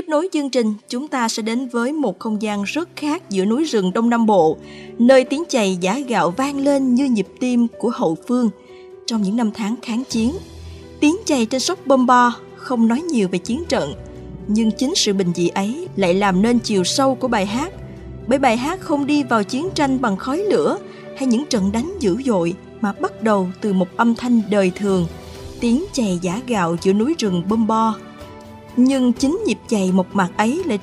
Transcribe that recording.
nối chương trình, chúng ta sẽ đến với một không gian rất khác giữa núi rừng Đông Nam Bộ, nơi tiếng chày giã gạo vang lên như nhịp tim của hậu phương trong những năm tháng kháng chiến. Tiếng chày trên sóc Bom Bo không nói nhiều về chiến trận, nhưng chính sự bình dị ấy lại làm nên chiều sâu của bài hát. Bởi bài hát không đi vào chiến tranh bằng khói lửa hay những trận đánh dữ dội, mà bắt đầu từ một âm thanh đời thường, tiếng chày giã gạo giữa núi rừng Bom Bo. Nhưng chính nhịp chày mộc mạc ấy lại